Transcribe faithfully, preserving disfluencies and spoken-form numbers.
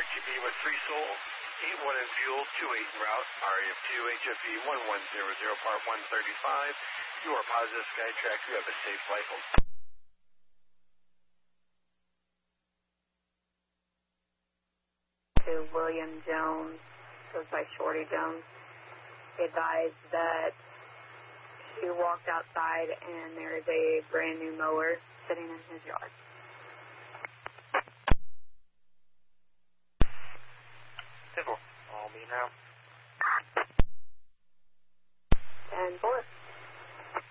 H F E with three Soul, eight one and Fuel, two eight en route, R E F two H F E one one zero zero, part one thirty-five. You are positive Skytrack. You have a safe flight. To William Jones, goes by Shorty Jones. He advised that he walked outside and there is a brand new mower sitting in his yard.